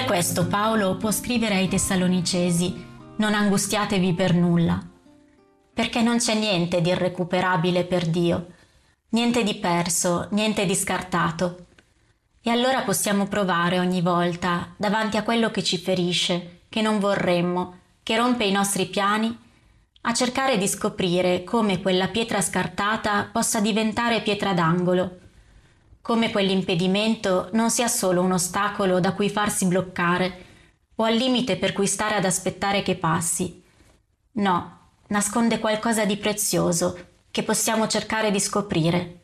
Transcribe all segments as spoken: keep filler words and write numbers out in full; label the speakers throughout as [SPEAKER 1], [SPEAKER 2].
[SPEAKER 1] Per questo Paolo può scrivere ai Tessalonicesi: non angustiatevi per nulla, perché non c'è niente di irrecuperabile per Dio, niente di perso, niente di scartato. E allora possiamo provare ogni volta, davanti a quello che ci ferisce, che non vorremmo, che rompe i nostri piani, a cercare di scoprire come quella pietra scartata possa diventare pietra d'angolo, come quell'impedimento non sia solo un ostacolo da cui farsi bloccare o al limite per cui stare ad aspettare che passi. No, nasconde qualcosa di prezioso che possiamo cercare di scoprire.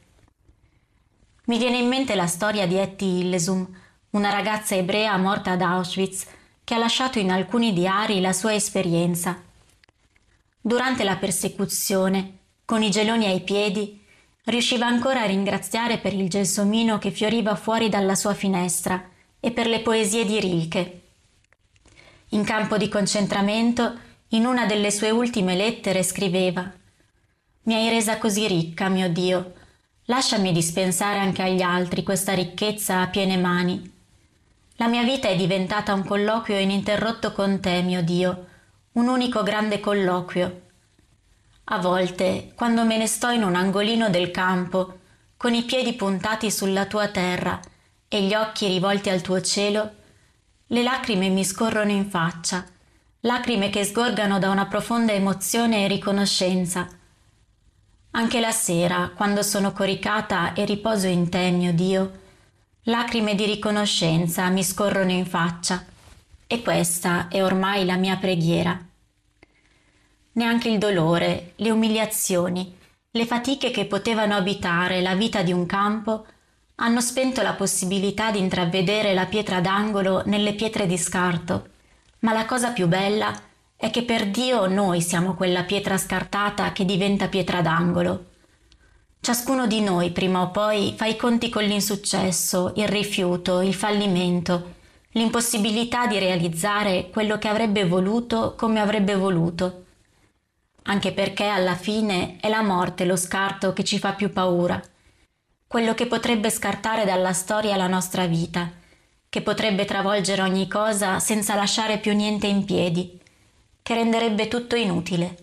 [SPEAKER 1] Mi viene in mente la storia di Etty Hillesum, una ragazza ebrea morta ad Auschwitz che ha lasciato in alcuni diari la sua esperienza. Durante la persecuzione, con i geloni ai piedi, riusciva ancora a ringraziare per il gelsomino che fioriva fuori dalla sua finestra e per le poesie di Rilke. In campo di concentramento, in una delle sue ultime lettere scriveva: «Mi hai resa così ricca, mio Dio, lasciami dispensare anche agli altri questa ricchezza a piene mani. La mia vita è diventata un colloquio ininterrotto con te, mio Dio, un unico grande colloquio. A volte, quando me ne sto in un angolino del campo, con i piedi puntati sulla tua terra e gli occhi rivolti al tuo cielo, le lacrime mi scorrono in faccia, lacrime che sgorgano da una profonda emozione e riconoscenza. Anche la sera, quando sono coricata e riposo in te, mio Dio, lacrime di riconoscenza mi scorrono in faccia, e questa è ormai la mia preghiera. Neanche il dolore, le umiliazioni, le fatiche che potevano abitare la vita di un campo hanno spento la possibilità di intravedere la pietra d'angolo nelle pietre di scarto, ma la cosa più bella è che per Dio noi siamo quella pietra scartata che diventa pietra d'angolo. Ciascuno di noi prima o poi fa i conti con l'insuccesso, il rifiuto, il fallimento, l'impossibilità di realizzare quello che avrebbe voluto come avrebbe voluto. Anche perché alla fine è la morte lo scarto che ci fa più paura, quello che potrebbe scartare dalla storia la nostra vita, che potrebbe travolgere ogni cosa senza lasciare più niente in piedi, che renderebbe tutto inutile.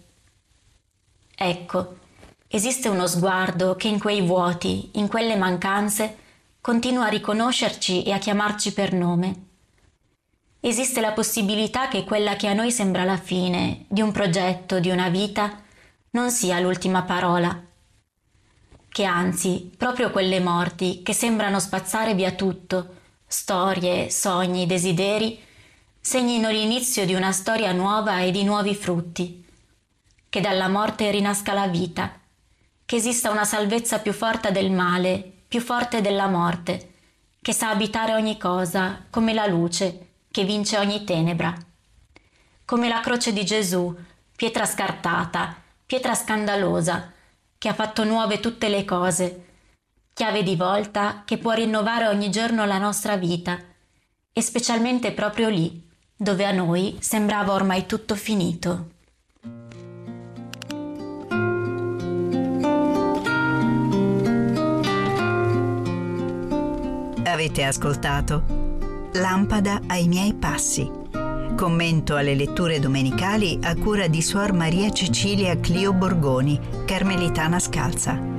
[SPEAKER 1] Ecco, esiste uno sguardo che in quei vuoti, in quelle mancanze, continua a riconoscerci e a chiamarci per nome. Esiste la possibilità che quella che a noi sembra la fine di un progetto, di una vita, non sia l'ultima parola. Che anzi, proprio quelle morti che sembrano spazzare via tutto, storie, sogni, desideri, segnino l'inizio di una storia nuova e di nuovi frutti. Che dalla morte rinasca la vita, che esista una salvezza più forte del male, più forte della morte, che sa abitare ogni cosa come la luce, che vince ogni tenebra. Come la croce di Gesù, pietra scartata, pietra scandalosa, che ha fatto nuove tutte le cose, chiave di volta che può rinnovare ogni giorno la nostra vita, e specialmente proprio lì, dove a noi sembrava ormai tutto finito.
[SPEAKER 2] Avete ascoltato Lampada ai miei passi. Commento alle letture domenicali a cura di Suor Maria Cecilia Clio Borgoni, carmelitana scalza.